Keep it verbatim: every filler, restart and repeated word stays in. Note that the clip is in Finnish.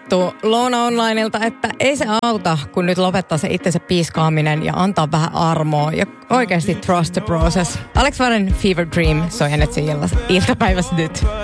huomattu Loona Onlineilta, että ei se auta, kun nyt lopettaa se itsensä piiskaaminen ja antaa vähän armoa ja oikeasti trust the process. Alex Warren Fever Dream soi N R J iltapäivässä nyt.